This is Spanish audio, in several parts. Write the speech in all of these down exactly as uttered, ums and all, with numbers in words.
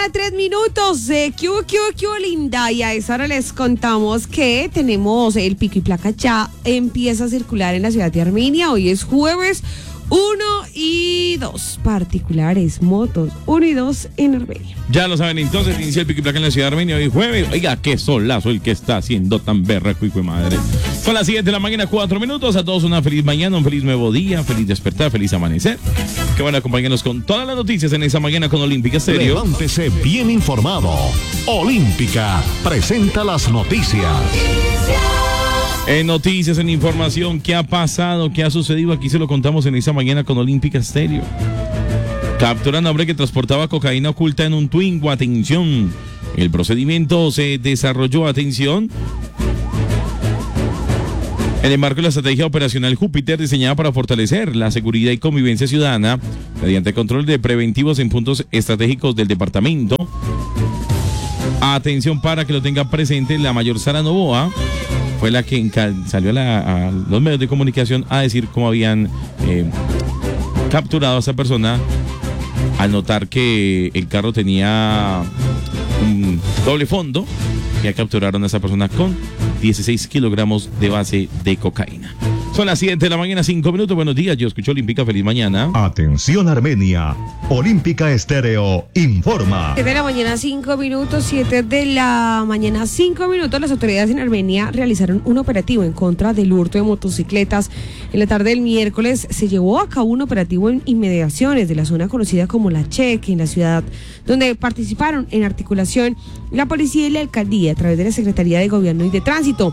tres minutos de Q, Q, Q, linda. Y a esa hora les contamos que tenemos el pico y placa ya empieza a circular en la ciudad de Armenia. Hoy es jueves uno y dos, particulares, motos uno y dos en Armenia. Ya lo saben, entonces inicia el pico y placa en la ciudad de Armenia hoy jueves. Oiga, qué solazo el que está haciendo tan berraco, hijo de madre. Son las siete de la mañana, cuatro minutos. A todos una feliz mañana, un feliz nuevo día, feliz despertar, feliz amanecer. Que van a acompañarnos con todas las noticias en esa mañana con Olímpica Stereo. Levántese bien informado. Olímpica presenta las noticias. En noticias, en información, ¿qué ha pasado? ¿Qué ha sucedido? Aquí se lo contamos en esa mañana con Olímpica Stereo. Capturan a hombre que transportaba cocaína oculta en un Twingo. Atención. El procedimiento se desarrolló, atención, en el marco de la estrategia operacional Júpiter, diseñada para fortalecer la seguridad y convivencia ciudadana mediante control de preventivos en puntos estratégicos del departamento. Atención, para que lo tenga presente, la mayor Sara Novoa fue la que salió a, la, a los medios de comunicación a decir cómo habían eh, capturado a esa persona al notar que el carro tenía un doble fondo. Ya capturaron a esa persona con dieciséis kilogramos de base de cocaína. Son las siete de la mañana, cinco minutos. Buenos días, yo escucho Olímpica, feliz mañana. Atención Armenia, Olímpica Estéreo informa. siete de la mañana, cinco minutos, siete de la mañana, cinco minutos. Las autoridades en Armenia realizaron un operativo en contra del hurto de motocicletas. En la tarde del miércoles se llevó a cabo un operativo en inmediaciones de la zona conocida como La Cheque, en la ciudad, donde participaron en articulación la policía y la alcaldía a través de la Secretaría de Gobierno y de Tránsito.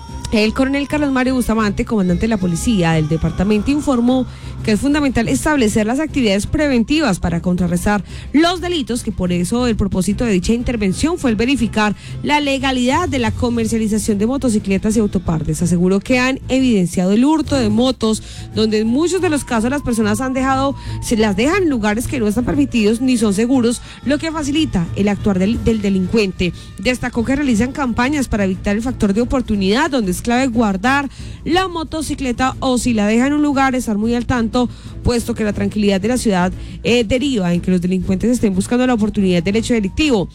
El coronel Carlos Mario Bustamante, comandante de la policía del departamento, informó que es fundamental establecer las actividades preventivas para contrarrestar los delitos, que por eso el propósito de dicha intervención fue el verificar la legalidad de la comercialización de motocicletas y autopartes. Aseguró que han evidenciado el hurto de motos, donde en muchos de los casos las personas han dejado, se las dejan en lugares que no están permitidos ni son seguros, lo que facilita el actuar del, del delincuente. Destacó que realizan campañas para evitar el factor de oportunidad, donde es clave guardar la motocicleta o si la deja en un lugar, estar muy al tanto, puesto que la tranquilidad de la ciudad eh, deriva en que los delincuentes estén buscando la oportunidad del hecho delictivo.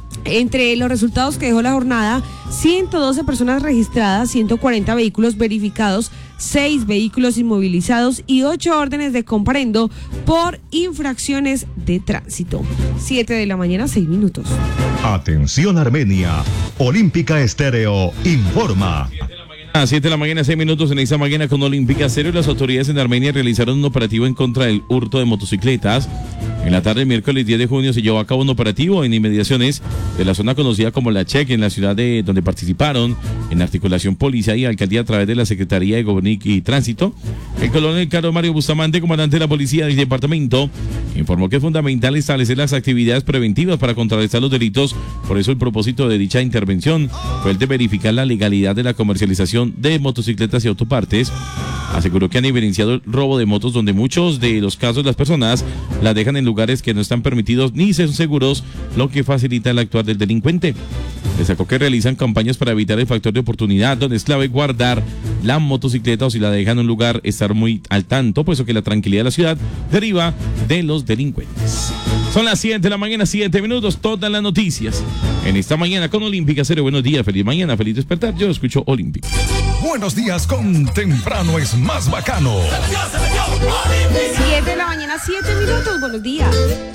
Entre los resultados que dejó la jornada, ciento doce personas registradas, ciento cuarenta vehículos verificados, seis vehículos inmovilizados y ocho órdenes de comparendo por infracciones de tránsito. siete de la mañana, seis minutos. Atención Armenia, Olímpica Estéreo informa. A siete de la mañana, seis minutos en esta mañana con Olímpica Stereo. Las autoridades en Armenia realizaron un operativo en contra del hurto de motocicletas. En la tarde del miércoles diez de junio se llevó a cabo un operativo en inmediaciones de la zona conocida como La Cheque, en la ciudad de donde participaron en articulación policía y alcaldía a través de la Secretaría de Gobierno y Tránsito. El coronel Carlos Mario Bustamante, comandante de la policía del departamento, informó que es fundamental establecer las actividades preventivas para contrarrestar los delitos. Por eso el propósito de dicha intervención fue el de verificar la legalidad de la comercialización de motocicletas y autopartes. Aseguró que han evidenciado el robo de motos, donde muchos de los casos las personas las dejan en lugares que no están permitidos ni son seguros, lo que facilita el actuar del delincuente. Destacó que realizan campañas para evitar el factor de oportunidad, donde es clave guardar la motocicleta o si la dejan en un lugar, estar muy al tanto, puesto que la tranquilidad de la ciudad deriva de los delincuentes. Son las siete de la mañana, siete minutos, todas las noticias en esta mañana con Olímpica Stereo. Buenos días, feliz mañana, feliz despertar. Yo escucho Olímpica. Buenos días con temprano es más bacano. siete de la mañana, siete minutos, buenos días.